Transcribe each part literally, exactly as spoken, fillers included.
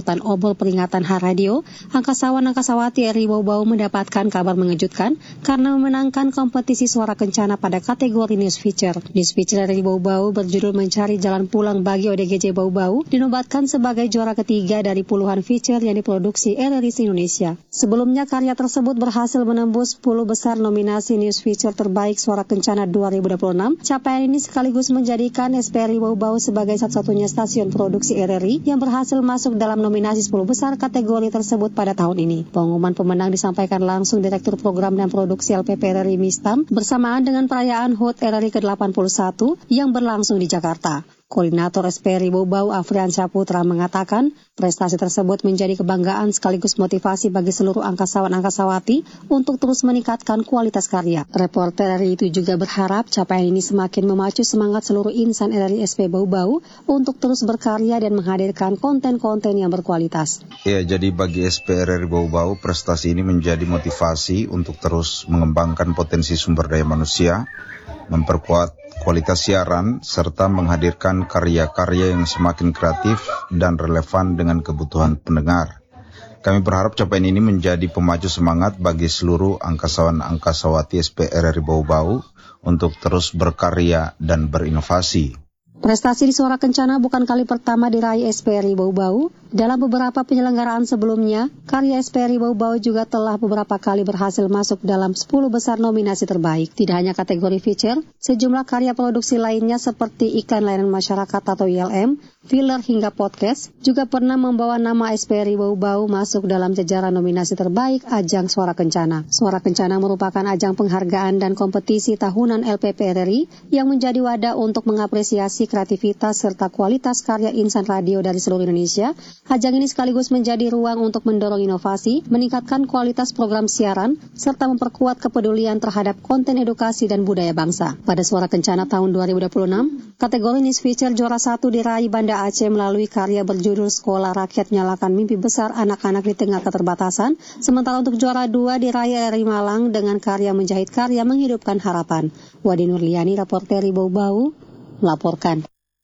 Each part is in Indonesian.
urutan obor peringatan Hari Radio, angkasawan-angkasawati R I Bau-Bau mendapatkan kabar mengejutkan karena memenangkan kompetisi suara kencana pada kategori News Feature. News Feature R I Bau-Bau berjudul Mencari Jalan Pulang bagi O D G J Bau-Bau dinobatkan sebagai juara ketiga dari puluhan feature yang diproduksi R R I Indonesia. Sebelumnya karya tersebut berhasil menembus sepuluh besar nominasi News Feature terbaik suara kencana dua ribu dua puluh enam. Capaian ini sekaligus menjadikan S P R I Bau-Bau sebagai satu-satunya stasiun produksi R R I yang berhasil masuk dalam nominasi sepuluh besar kategori tersebut pada tahun ini. Pengumuman pemenang disampaikan langsung Direktur Program dan Produksi L P P R R I Mistam bersamaan dengan perayaan H U T R R I ke delapan puluh satu yang berlangsung di Jakarta. Koordinator S P R I Bau-Bau Afrian Saputra mengatakan prestasi tersebut menjadi kebanggaan sekaligus motivasi bagi seluruh angkasawan-angkasawati untuk terus meningkatkan kualitas karya. Reporter R R I itu juga berharap capaian ini semakin memacu semangat seluruh insan R R I S P Bau-Bau untuk terus berkarya dan menghadirkan konten-konten yang berkualitas. Ya, jadi bagi S P R R I Bau-Bau prestasi ini menjadi motivasi untuk terus mengembangkan potensi sumber daya manusia, memperkuat kualitas siaran, serta menghadirkan karya-karya yang semakin kreatif dan relevan dengan kebutuhan pendengar. Kami berharap capaian ini menjadi pemacu semangat bagi seluruh angkasawan-angkasawati S P R R I Bau-Bau untuk terus berkarya dan berinovasi. Prestasi di suara kencana bukan kali pertama diraih S P R I Bau-Bau. Dalam beberapa penyelenggaraan sebelumnya, karya S P R I Bau-Bau juga telah beberapa kali berhasil masuk dalam sepuluh besar nominasi terbaik. Tidak hanya kategori feature, sejumlah karya produksi lainnya seperti iklan layanan masyarakat atau I L M, filler hingga podcast, juga pernah membawa nama S P R I Bau-Bau masuk dalam jajaran nominasi terbaik ajang Suara Kencana. Suara Kencana merupakan ajang penghargaan dan kompetisi tahunan L P P R R I yang menjadi wadah untuk mengapresiasi kreativitas serta kualitas karya insan radio dari seluruh Indonesia. Ajang ini sekaligus menjadi ruang untuk mendorong inovasi, meningkatkan kualitas program siaran, serta memperkuat kepedulian terhadap konten edukasi dan budaya bangsa. Pada Suara Kencana tahun dua ribu dua puluh enam, kategori News Feature juara satu diraih Banda Aceh melalui karya berjudul Sekolah Rakyat Menyalakan Mimpi Besar Anak-Anak di Tengah Keterbatasan, sementara untuk juara dua diraih R R I Malang dengan karya Menjahit Karya Menghidupkan Harapan. Wadi Nurliani, reporter R I Bau-Bau, melaporkan.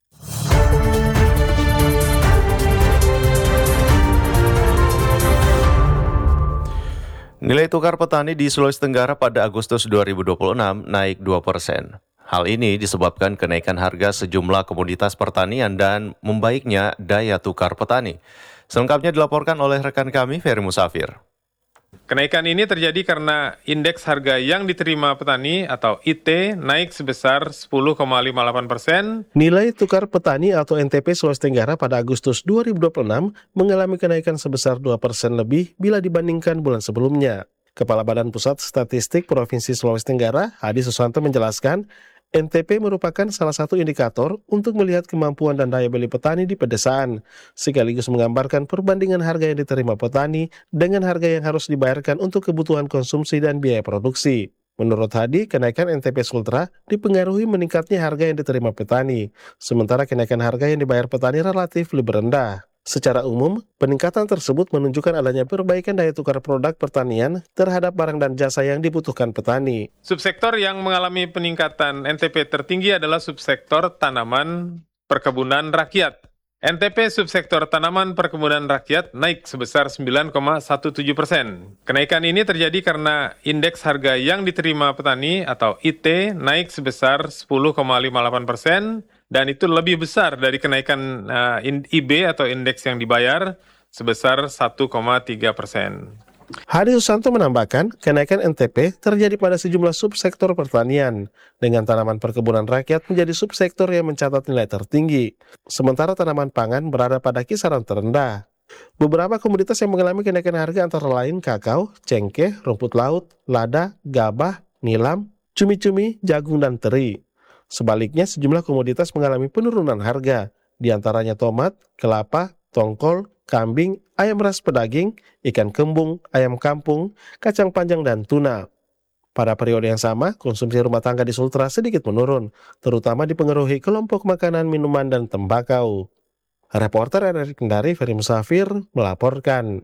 Nilai tukar petani di Sulawesi Tenggara pada Agustus dua ribu dua puluh enam naik dua persen. Hal ini disebabkan kenaikan harga sejumlah komoditas pertanian dan membaiknya daya tukar petani. Selengkapnya dilaporkan oleh rekan kami, Ferry Musafir. Kenaikan ini terjadi karena indeks harga yang diterima petani atau I T naik sebesar sepuluh koma lima delapan persen. Nilai tukar petani atau N T P Sulawesi Tenggara pada Agustus dua ribu dua puluh enam mengalami kenaikan sebesar dua persen lebih bila dibandingkan bulan sebelumnya. Kepala Badan Pusat Statistik Provinsi Sulawesi Tenggara, Hadi Susanto menjelaskan, N T P merupakan salah satu indikator untuk melihat kemampuan dan daya beli petani di pedesaan, sekaligus menggambarkan perbandingan harga yang diterima petani dengan harga yang harus dibayarkan untuk kebutuhan konsumsi dan biaya produksi. Menurut Hadi, kenaikan N T P Sultra dipengaruhi meningkatnya harga yang diterima petani, sementara kenaikan harga yang dibayar petani relatif lebih rendah. Secara umum, peningkatan tersebut menunjukkan adanya perbaikan daya tukar produk pertanian terhadap barang dan jasa yang dibutuhkan petani. Subsektor yang mengalami peningkatan N T P tertinggi adalah subsektor tanaman perkebunan rakyat. N T P subsektor tanaman perkebunan rakyat naik sebesar sembilan koma tujuh belas persen. Kenaikan ini terjadi karena indeks harga yang diterima petani atau I T naik sebesar sepuluh koma lima delapan persen dan itu lebih besar dari kenaikan uh, I B atau indeks yang dibayar sebesar satu koma tiga persen. Hadi Susanto menambahkan, kenaikan N T P terjadi pada sejumlah subsektor pertanian, dengan tanaman perkebunan rakyat menjadi subsektor yang mencatat nilai tertinggi, sementara tanaman pangan berada pada kisaran terendah. Beberapa komoditas yang mengalami kenaikan harga antara lain kakao, cengkeh, rumput laut, lada, gabah, nilam, cumi-cumi, jagung, dan teri. Sebaliknya, sejumlah komoditas mengalami penurunan harga, di antaranya tomat, kelapa, tongkol, kambing, ayam ras pedaging, ikan kembung, ayam kampung, kacang panjang, dan tuna. Pada periode yang sama, konsumsi rumah tangga di Sultra sedikit menurun, terutama dipengaruhi kelompok makanan, minuman, dan tembakau. Reporter R R I Kendari, Ferry Musafir, melaporkan.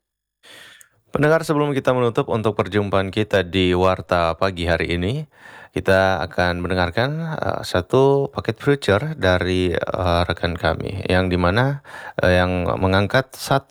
Pendengar, sebelum kita menutup untuk perjumpaan kita di Warta Pagi hari ini, kita akan mendengarkan uh, satu paket future dari uh, rekan kami, yang dimana uh, yang mengangkat satu